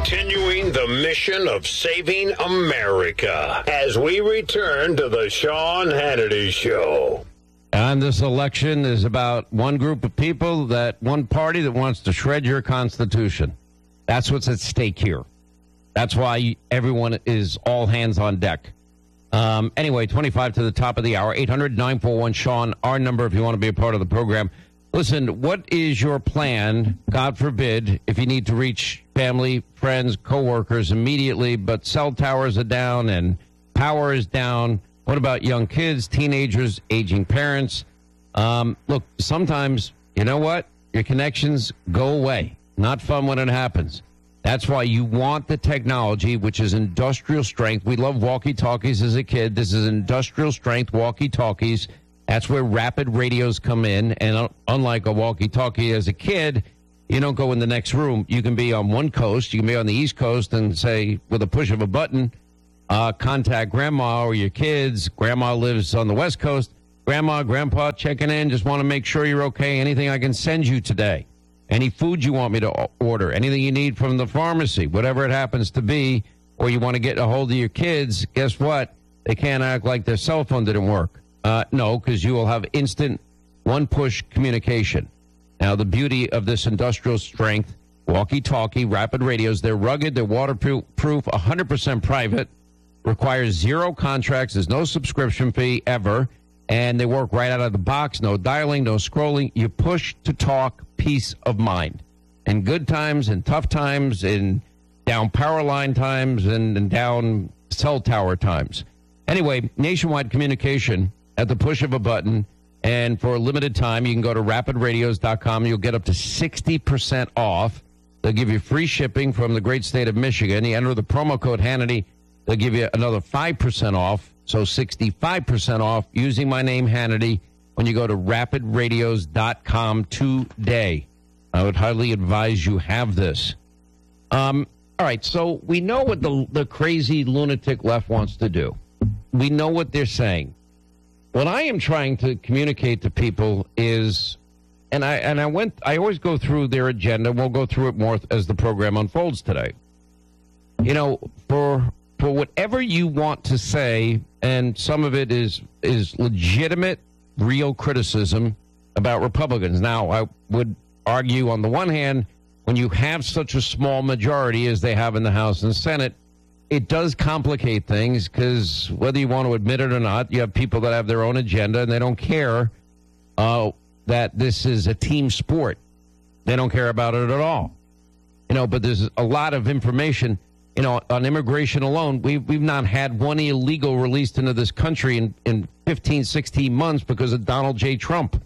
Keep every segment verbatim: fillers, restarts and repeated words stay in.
Continuing the mission of saving America as we return to the Sean Hannity Show. And this election is about one group of people, that one party that wants to shred your Constitution. That's what's at stake here. That's why everyone is all hands on deck. Um, anyway, twenty-five to the top of the hour, eight hundred nine four one Sean, our number if you want to be a part of the program. Listen, what is your plan, God forbid, if you need to reach family, friends, coworkers immediately, but cell towers are down and power is down? What about young kids, teenagers, aging parents? Um, look, sometimes, you know what? Your connections go away. Not fun when it happens. That's why you want the technology, which is industrial strength. We love walkie-talkies as a kid. This is industrial strength walkie-talkies. That's where rapid radios come in. And unlike a walkie-talkie as a kid, you don't go in the next room. You can be on one coast. You can be on the East Coast and say, with a push of a button, uh, contact grandma or your kids. Grandma lives on the West Coast. Grandma, grandpa, checking in. Just want to make sure you're okay. Anything I can send you today? Any food you want me to order? Anything you need from the pharmacy? Whatever it happens to be, or you want to get a hold of your kids, guess what? They can't act like their cell phone didn't work. Uh, no, because you will have instant one-push communication. Now, the beauty of this industrial strength walkie-talkie rapid radios, they're rugged, they're waterproof, one hundred percent private, requires zero contracts, there's no subscription fee ever, and they work right out of the box, no dialing, no scrolling. You push to talk, peace of mind. In good times, in tough times, in down power line times, and, and down cell tower times. Anyway, nationwide communication at the push of a button, and for a limited time, you can go to rapid radios dot com. You'll get up to sixty percent off. They'll give you free shipping from the great state of Michigan. You enter the promo code Hannity, they'll give you another five percent off, so sixty-five percent off using my name, Hannity, when you go to rapid radios dot com today. I would highly advise you have this. Um, all right, so we know what the, the crazy lunatic left wants to do. We know what they're saying. What I am trying to communicate to people is, and I and I went, I always go through their agenda. We'll go through it more as the program unfolds today. You know, for for whatever you want to say, and some of it is is legitimate, real criticism about Republicans. Now, I would argue on the one hand, when you have such a small majority as they have in the House and Senate, it does complicate things because whether you want to admit it or not, you have people that have their own agenda and they don't care uh, that this is a team sport. They don't care about it at all. You know, but there's a lot of information, you know, on immigration alone. We've, we've not had one illegal released into this country in, in fifteen, sixteen months because of Donald J. Trump.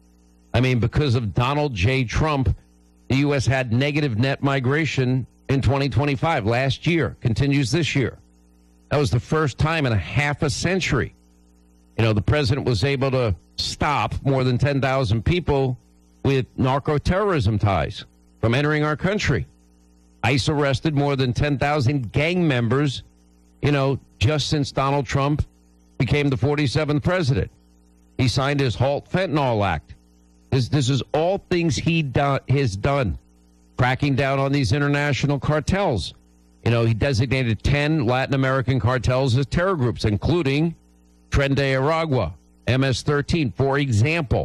I mean, because of Donald J. Trump, the U S had negative net migration in twenty twenty-five, last year, continues this year. That was the first time in a half a century. You know, the president was able to stop more than ten thousand people with narco-terrorism ties from entering our country. ICE arrested more than ten thousand gang members, you know, just since Donald Trump became the forty-seventh president. He signed his Halt Fentanyl Act. This, this is all things he do, has done. Cracking down on these international cartels. You know, he designated ten Latin American cartels as terror groups, including Tren de Aragua, M S thirteen, for example.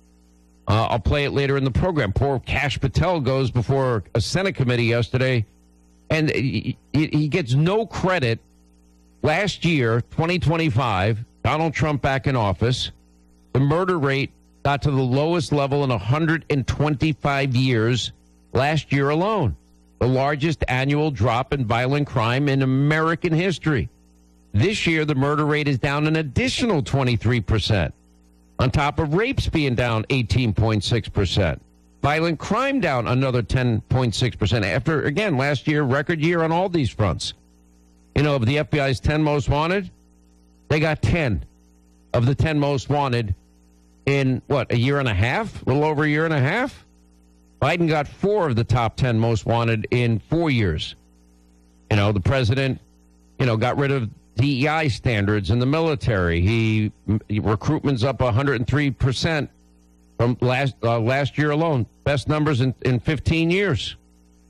Uh, I'll play it later in the program. Poor Kash Patel goes before a Senate committee yesterday, and he, he gets no credit. Last year, twenty twenty-five, Donald Trump back in office, the murder rate got to the lowest level in one hundred twenty-five years. Last year alone, the largest annual drop in violent crime in American history. This year, the murder rate is down an additional twenty-three percent, on top of rapes being down eighteen point six percent. Violent crime down another ten point six percent. After, again, last year, record year on all these fronts. You know, of the F B I's ten most wanted, they got ten of the ten most wanted in, what, a year and a half? A little over a year and a half? Biden got four of the top ten most wanted in four years. You know, the president, you know, got rid of D E I standards in the military. He, he recruitment's up one hundred three percent from last uh, last year alone. Best numbers in, in fifteen years.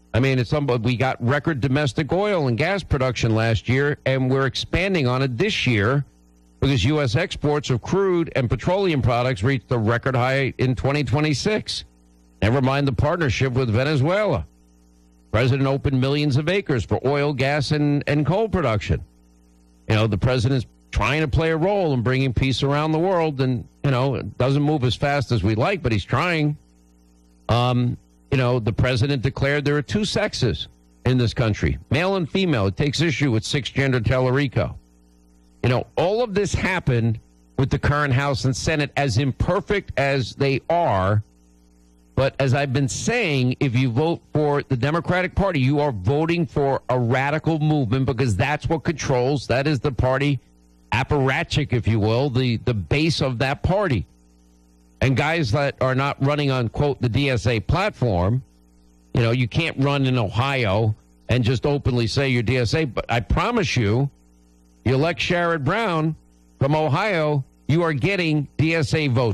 I mean, it's some, we got record domestic oil and gas production last year, and we're expanding on it this year because U S exports of crude and petroleum products reached a record high in twenty twenty-six. Never mind the partnership with Venezuela. President opened millions of acres for oil, gas, and, and coal production. You know, the president's trying to play a role in bringing peace around the world, and, you know, it doesn't move as fast as we'd like, but he's trying. Um, you know, the president declared there are two sexes in this country, male and female. It takes issue with six-gender Tellerico. You know, all of this happened with the current House and Senate, as imperfect as they are. But as I've been saying, if you vote for the Democratic Party, you are voting for a radical movement, because that's what controls, that is the party apparatchik, if you will, the, the base of that party. And guys that are not running on, quote, the D S A platform, you know, you can't run in Ohio and just openly say you're D S A. But I promise you, you elect Sherrod Brown from Ohio, you are getting D S A votes.